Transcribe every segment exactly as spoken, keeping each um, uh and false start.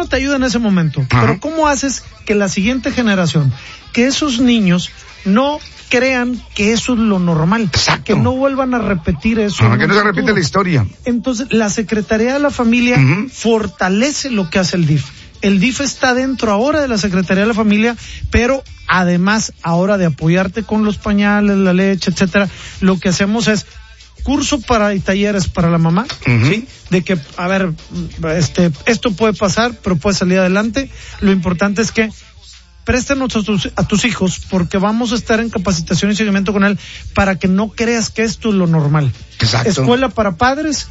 dinero te ayuda en ese momento, Ajá. pero ¿cómo haces que la siguiente generación, que esos niños no crean que eso es lo normal? Exacto. Que no vuelvan a repetir eso. Ajá, que no se repita la historia. Entonces, la Secretaría de la Familia uh-huh. fortalece lo que hace el D I F. El D I F está dentro ahora de la Secretaría de la Familia, pero además ahora de apoyarte con los pañales, la leche, etcétera, lo que hacemos es curso para y talleres para la mamá, uh-huh. ¿sí? De que, a ver, este, esto puede pasar, pero puede salir adelante. Lo importante es que préstanos a tus, a tus hijos, porque vamos a estar en capacitación y seguimiento con él para que no creas que esto es lo normal. Exacto. Escuela para padres,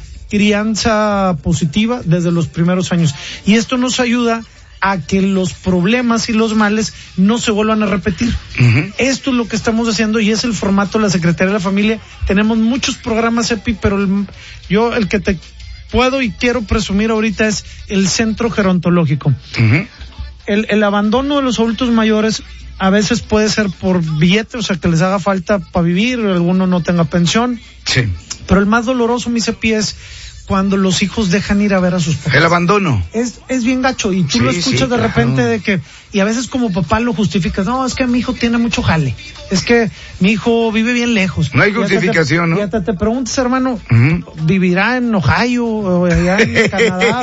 crianza positiva desde los primeros años. Y esto nos ayuda a que los problemas y los males no se vuelvan a repetir. Uh-huh. Esto es lo que estamos haciendo y es el formato de la Secretaría de la Familia. Tenemos muchos programas, Epi, pero el, yo el que te puedo y quiero presumir ahorita es el Centro Gerontológico. Uh-huh. El, el abandono de los adultos mayores a veces puede ser por billete, o sea, que les haga falta para vivir, alguno no tenga pensión. Sí. Pero el más doloroso, mi Cepi, es cuando los hijos dejan ir a ver a sus papás. El abandono. Es, es bien gacho, y tú sí, lo escuchas sí, de claro. repente de que, y a veces como papá lo justificas, no, es que mi hijo tiene mucho jale, es que mi hijo vive bien lejos. No hay justificación, te, ¿no? Y hasta te preguntas, hermano, uh-huh. ¿vivirá en Ohio o allá en Canadá?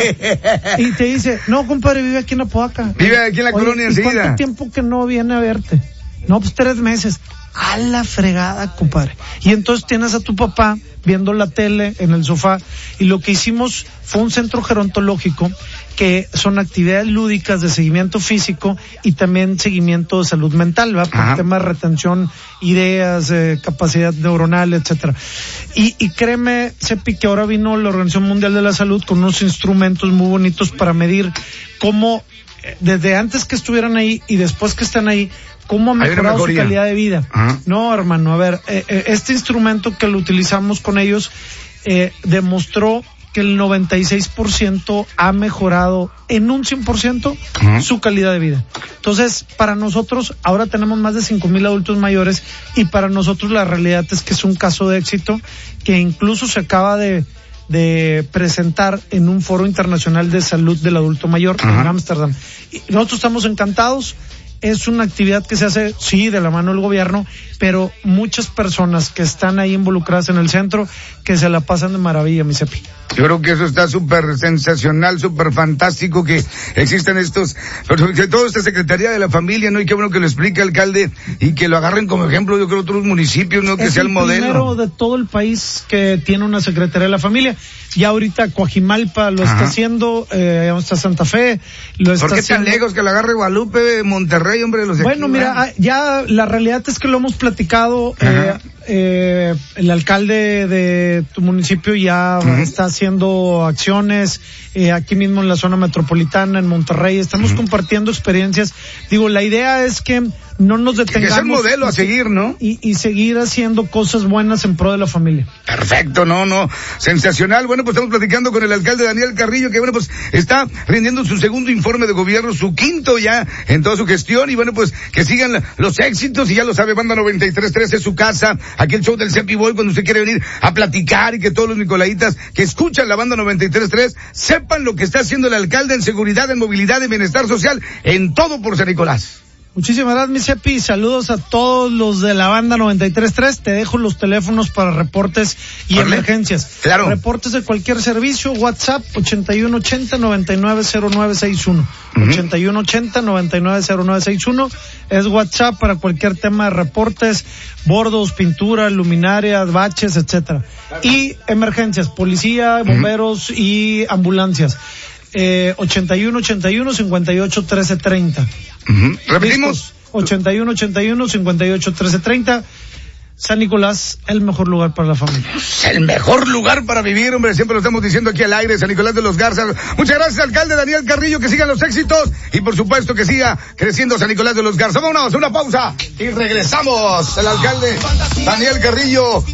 Y te dice, no, compadre, vive aquí en Apodaca. Vive aquí en la Oye, colonia ¿y enseguida? ¿Cuánto tiempo que no viene a verte? No, pues tres meses. A la fregada, compadre. Y entonces tienes a tu papá viendo la tele en el sofá, y lo que hicimos fue un centro gerontológico que son actividades lúdicas de seguimiento físico y también seguimiento de salud mental, ¿va? Por temas de retención, ideas, eh, capacidad neuronal, etcétera. Y, y créeme, Cepi, que ahora vino la Organización Mundial de la Salud con unos instrumentos muy bonitos para medir cómo, eh, desde antes que estuvieran ahí y después que están ahí, cómo ha mejorado su calidad de vida. Ajá. No, hermano, a ver, eh, eh, este instrumento que lo utilizamos con ellos eh, demostró que el noventa y seis por ciento ha mejorado en un cien por ciento uh-huh. su calidad de vida. Entonces, para nosotros, ahora tenemos más de cinco mil adultos mayores, y para nosotros la realidad es que es un caso de éxito que incluso se acaba de de presentar en un foro internacional de salud del adulto mayor uh-huh. en Ámsterdam. Y nosotros estamos encantados. Es una actividad que se hace, sí, de la mano del gobierno, pero muchas personas que están ahí involucradas en el centro, que se la pasan de maravilla, mi Cepi. Yo creo que eso está súper sensacional, súper fantástico que existan estos, sobre todo esta Secretaría de la Familia, ¿no? Y qué bueno que lo explique, alcalde, y que lo agarren como ejemplo, yo creo, otros municipios, ¿no? Que es sea el, el modelo. Es el primero de todo el país que tiene una Secretaría de la Familia. Ya ahorita Coajimalpa lo Ajá. está haciendo, eh, está Santa Fe, lo está ¿Por qué haciendo? tan lejos que lo agarre Guadalupe, Monterrey, hombre? Los bueno, aquí, mira, ¿no? ya la realidad es que lo hemos platicado, eh, eh, el alcalde de tu municipio ya uh-huh. está haciendo acciones, eh, aquí mismo en la zona metropolitana, en Monterrey, estamos uh-huh. compartiendo experiencias. Digo, la idea es que no nos detengamos. Que es el modelo a seguir, ¿no? Y, y seguir haciendo cosas buenas en pro de la familia. Perfecto, no, no, sensacional. Bueno, pues estamos platicando con el alcalde Daniel Carrillo, que bueno, pues está rindiendo su segundo informe de gobierno, su quinto ya en toda su gestión, y bueno, pues que sigan los éxitos, y ya lo sabe, Banda noventa y tres punto tres es su casa, aquí el show del Cepi Boy, cuando usted quiere venir a platicar, y que todos los nicolaitas que escuchan la Banda noventa y tres punto tres sepan lo que está haciendo el alcalde en seguridad, en movilidad, en bienestar social, en todo por San Nicolás. Muchísimas gracias, mi Cepi. Saludos a todos los de la Banda noventa y tres punto tres. Te dejo los teléfonos para reportes y ¿Vale? emergencias. Claro. Reportes de cualquier servicio, WhatsApp ochenta y uno ochenta noventa y nueve cero nueve sesenta y uno. Uh-huh. ochenta y uno ochenta noventa y nueve cero nueve sesenta y uno es WhatsApp para cualquier tema de reportes, bordos, pintura, luminarias, baches, etcétera. Claro. Y emergencias, policía, bomberos uh-huh. y ambulancias. Eh, ochenta y uno ochenta y uno cincuenta y ocho trece treinta. Uh-huh. Repetimos. Listos. ochenta y uno ochenta y uno cincuenta y ocho trece treinta. San Nicolás, el mejor lugar para la familia. El mejor lugar para vivir, hombre, siempre lo estamos diciendo aquí al aire, San Nicolás de los Garza. Muchas gracias, alcalde Daniel Carrillo, que sigan los éxitos y por supuesto que siga creciendo San Nicolás de los Garza. Vámonos, una pausa y regresamos. El alcalde Daniel Carrillo.